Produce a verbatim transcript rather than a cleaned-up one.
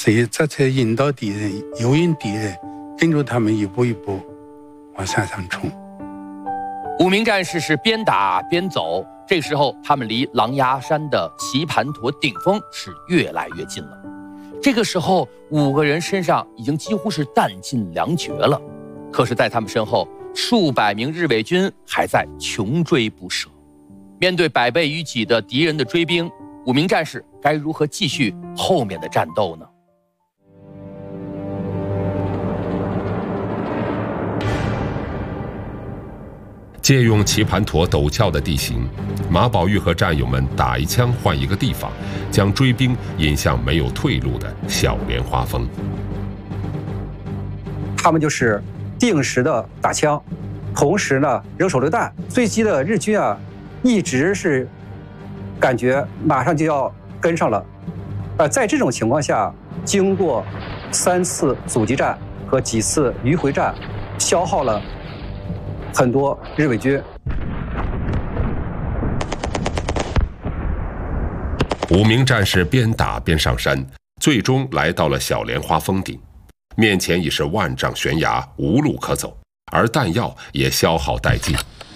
所以这才引导敌人、诱引敌人跟着他们一步一步往山上冲。 五名战士是边打边走，这时候他们离狼牙山的棋盘陀顶峰是越来越近了。这个时候，五个人身上已经几乎是弹尽粮绝了，可是在他们身后，数百名日伪军还在穷追不舍。面对百倍于己的敌人的追兵，五名战士该如何继续后面的战斗呢？ 借用棋盘陀陡峭的地形，马宝玉和战友们打一枪换一个地方，将追兵引向没有退路的小莲花峰。 他们就是定时的打枪，同时呢扔手榴弹。追击的日军啊，一直是感觉马上就要跟上了。呃，在这种情况下，经过三次阻击战和几次迂回战，消耗了很多日伪军。 五名战士边打边上山，最终来到了小莲花峰顶。面前已是万丈悬崖，无路可走，而弹药也消耗殆尽。